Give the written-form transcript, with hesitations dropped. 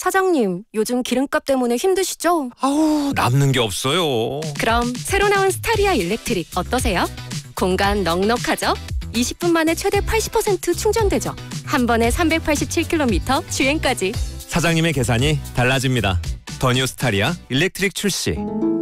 사장님, 요즘 기름값 때문에 힘드시죠? 아우, 남는 게 없어요. 그럼 새로 나온 스타리아 일렉트릭 어떠세요? 공간 넉넉하죠? 20분 만에 최대 80% 충전되죠? 한 번에 387km 주행까지. 사장님의 계산이 달라집니다. 더 뉴 스타리아 일렉트릭 출시.